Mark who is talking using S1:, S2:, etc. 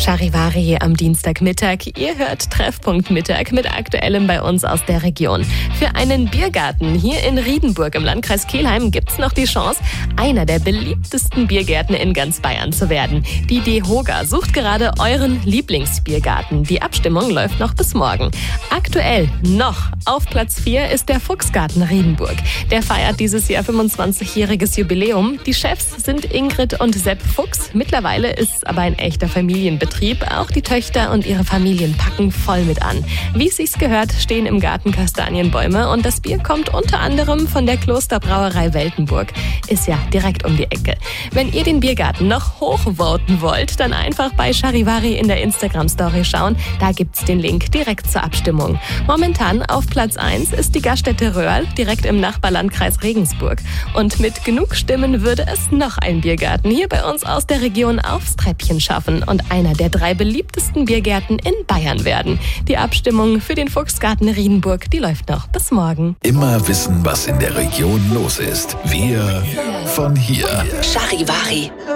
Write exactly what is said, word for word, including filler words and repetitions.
S1: Charivari am Dienstagmittag. Ihr hört Treffpunkt Mittag mit Aktuellem bei uns aus der Region. Für einen Biergarten hier in Riedenburg im Landkreis Kelheim gibt's noch die Chance, einer der beliebtesten Biergärten in ganz Bayern zu werden. Die DEHOGA sucht gerade euren Lieblingsbiergarten. Die Abstimmung läuft noch bis morgen. Aktuell noch auf Platz vier ist der Fuchsgarten Riedenburg. Der feiert dieses Jahr fünfundzwanzigjähriges Jubiläum. Die Chefs sind Ingrid und Sepp Fuchs. Mittlerweile ist es aber ein echter Familienbetrieb. Auch die Töchter und ihre Familien packen voll mit an. Wie es sich gehört, stehen im Garten Kastanienbäume und das Bier kommt unter anderem von der Klosterbrauerei Weltenburg. Ist ja direkt um die Ecke. Wenn ihr den Biergarten noch hochvoten wollt, dann einfach bei Charivari in der Instagram-Story schauen. Da gibt's den Link direkt zur Abstimmung. Momentan auf Platz eins ist die Gaststätte Röhrl, direkt im Nachbarlandkreis Regensburg. Und mit genug Stimmen würde es noch ein Biergarten hier bei uns aus der Region aufs Treppchen schaffen und einer der drei beliebtesten Biergärten in Bayern werden. Die Abstimmung für den Fuchsgarten Riedenburg, die läuft noch bis morgen.
S2: Immer wissen, was in der Region los ist. Wir von hier.
S3: Charivari.